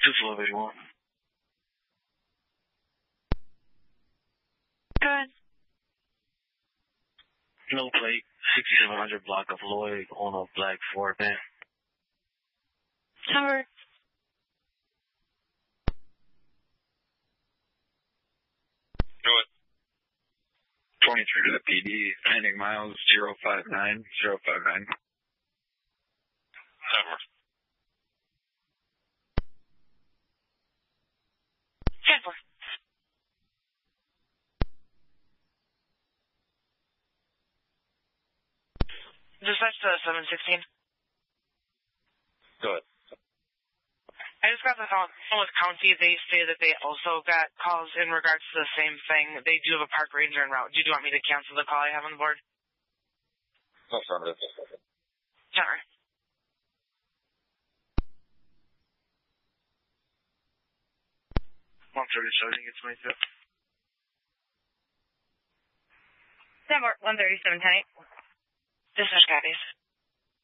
21281. Good. No plate, 6700 block of Lloyd on a black Ford van. Number. Do it. 23 to the PD, pending miles 059059. Number. 10-4. Dispatch to 716. Go ahead. I just got the call from Plymouth County. They say that they also got calls in regards to the same thing. They do have a park ranger en route. Do you want me to cancel the call I have on the board? Affirmative. Sure. Gets my tip. 10-4, 137, 10-8. Dispatch copies.